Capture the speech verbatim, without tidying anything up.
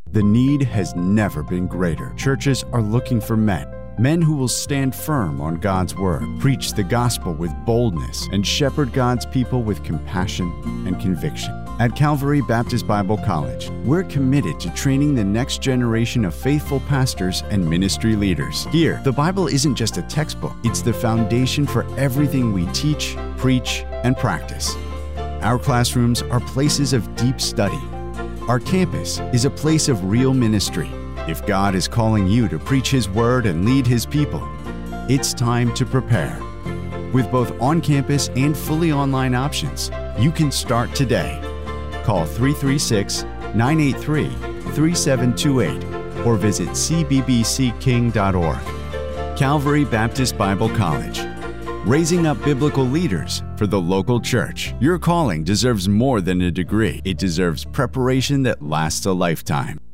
The need has never been greater. Churches are looking for men. Men who will stand firm on God's word, preach the gospel with boldness, and shepherd God's people with compassion and conviction. At Calvary Baptist Bible College, we're committed to training the next generation of faithful pastors and ministry leaders. Here, the Bible isn't just a textbook, it's the foundation for everything we teach, preach, and practice. Our classrooms are places of deep study. Our campus is a place of real ministry. If God is calling you to preach His word and lead His people, it's time to prepare. With both on-campus and fully online options, you can start today. Call three three six, nine eight three, three seven two eight or visit c b b c king dot org. Calvary Baptist Bible College, raising up biblical leaders for the local church. Your calling deserves more than a degree. It deserves preparation that lasts a lifetime.